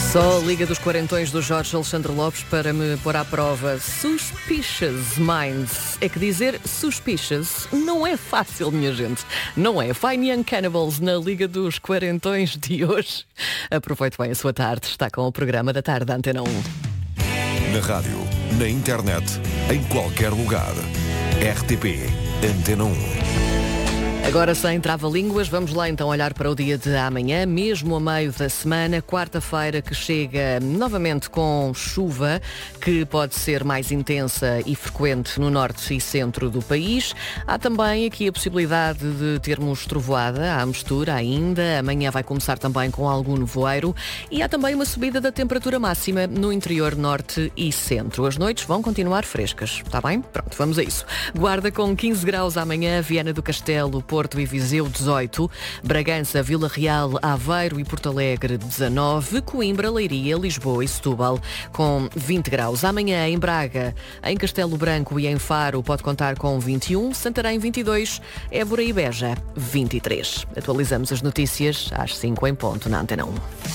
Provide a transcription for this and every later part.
Só a Liga dos Quarentões do Jorge Alexandre Lopes para me pôr à prova. Suspicious Minds. É que dizer suspicious não é fácil, minha gente. Não é. Fine Young Cannibals na Liga dos Quarentões de hoje. Aproveite bem a sua tarde. Está com o programa da tarde da Antena 1. Na rádio, na internet, em qualquer lugar. RTP Antena 1. Agora sem trava-línguas, vamos lá então olhar para o dia de amanhã, mesmo a meio da semana, quarta-feira, que chega novamente com chuva, que pode ser mais intensa e frequente no norte e centro do país. Há também aqui a possibilidade de termos trovoada à mistura ainda. Amanhã vai começar também com algum nevoeiro e há também uma subida da temperatura máxima no interior norte e centro. As noites vão continuar frescas, está bem? Pronto, vamos a isso. Guarda com 15 graus amanhã, Viana do Castelo, Porto e Viseu 18, Bragança, Vila Real, Aveiro e Porto Alegre 19, Coimbra, Leiria, Lisboa e Setúbal com 20 graus. Amanhã em Braga, em Castelo Branco e em Faro pode contar com 21, Santarém 22, Évora e Beja 23. Atualizamos as notícias às 5 em ponto na Antena 1.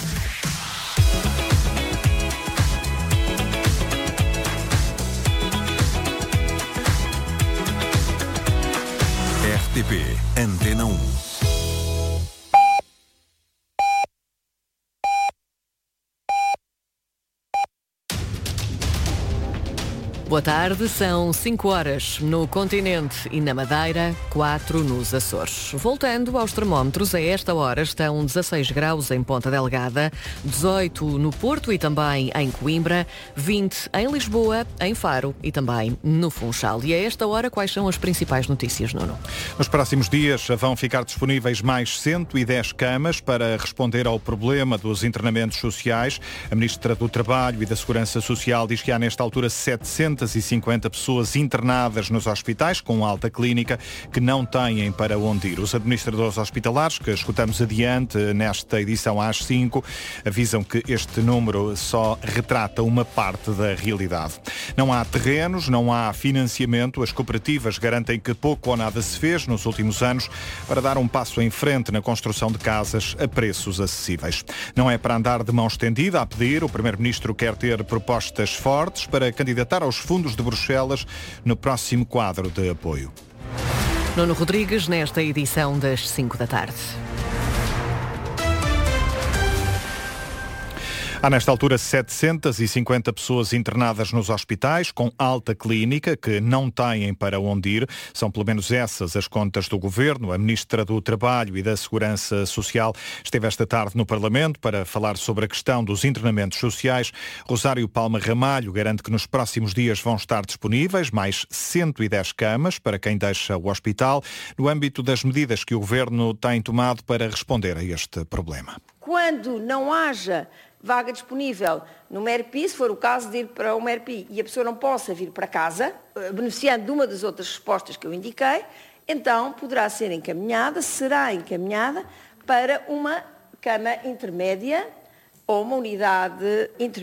RTP Antena 1. Boa tarde, são 5 horas no continente e na Madeira, 4 nos Açores. Voltando aos termómetros, a esta hora estão 16 graus em Ponta Delgada, 18 no Porto e também em Coimbra, 20 em Lisboa, em Faro e também no Funchal. E a esta hora, quais são as principais notícias, Nuno? Nos próximos dias vão ficar disponíveis mais 110 camas para responder ao problema dos internamentos sociais. A Ministra do Trabalho e da Segurança Social diz que há nesta altura 750 pessoas internadas nos hospitais com alta clínica que não têm para onde ir. Os administradores hospitalares, que escutamos adiante nesta edição às 5, avisam que este número só retrata uma parte da realidade. Não há terrenos, não há financiamento. As cooperativas garantem que pouco ou nada se fez nos últimos anos para dar um passo em frente na construção de casas a preços acessíveis. Não é para andar de mão estendida a pedir. O Primeiro-Ministro quer ter propostas fortes para candidatar aos fundos de Bruxelas no próximo quadro de apoio. Nuno Rodrigues, nesta edição das 5 da tarde. Há nesta altura 750 pessoas internadas nos hospitais com alta clínica que não têm para onde ir. São pelo menos essas as contas do Governo. A Ministra do Trabalho e da Segurança Social esteve esta tarde no Parlamento para falar sobre a questão dos internamentos sociais. Rosário Palma Ramalho garante que nos próximos dias vão estar disponíveis mais 110 camas para quem deixa o hospital, no âmbito das medidas que o Governo tem tomado para responder a este problema. Quando não haja vaga disponível no MERPI, se for o caso de ir para o MERPI e a pessoa não possa vir para casa, beneficiando de uma das outras respostas que eu indiquei, então poderá ser encaminhada, será encaminhada para uma cama intermédia ou uma unidade intermédia.